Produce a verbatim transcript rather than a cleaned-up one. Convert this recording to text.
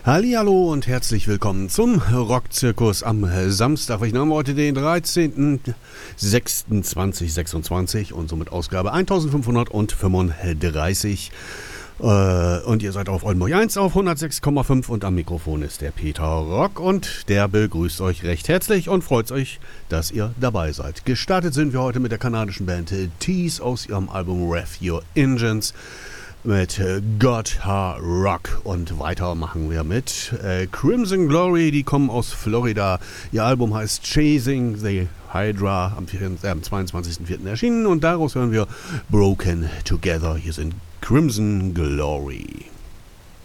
Hallihallo und herzlich willkommen zum Rockzirkus am Samstag. Ich nehme heute den dreizehnten sechsten zweitausendsechsundzwanzig und somit Ausgabe eintausendfünfhundertfünfunddreißig. Äh, und ihr seid auf Oldenburg eins auf hundertsechs Komma fünf und am Mikrofon ist der Peter Rock und der begrüßt euch recht herzlich und freut euch, dass ihr dabei seid. Gestartet sind wir heute mit der kanadischen Band Tease aus ihrem Album Rev Your Engines mit God Ha Rock und weiter machen wir mit äh, Crimson Glory, die kommen aus Florida. Ihr Album heißt Chasing the Hydra, am, äh, am zweiundzwanzigsten vierten erschienen und daraus hören wir Broken Together. Hier sind Crimson Glory.